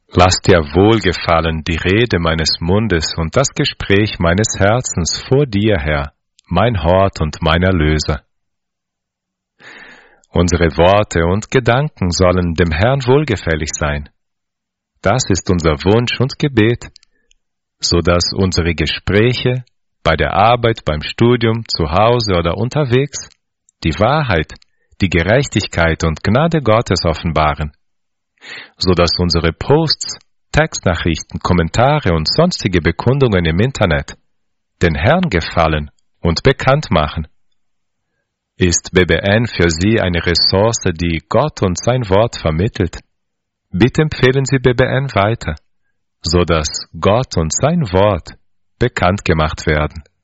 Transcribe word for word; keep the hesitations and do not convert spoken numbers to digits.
Lass dir wohlgefallen die Rede meines Mundes und das Gespräch meines Herzens vor dir, Herr, mein Hort und mein Erlöser. Unsere Worte und Gedanken sollen dem Herrn wohlgefällig sein. Das ist unser Wunsch und Gebet, so dass unsere Gespräche bei der Arbeit, beim Studium, zu Hause oder unterwegs die Wahrheit, die Gerechtigkeit und Gnade Gottes offenbaren, so dass unsere Posts, Textnachrichten, Kommentare und sonstige Bekundungen im Internet den Herrn gefallen und bekannt machen. Ist B B N für Sie eine Ressource, die Gott und sein Wort vermittelt? Bitte empfehlen Sie B B N weiter, so dass Gott und sein Wort bekannt gemacht werden.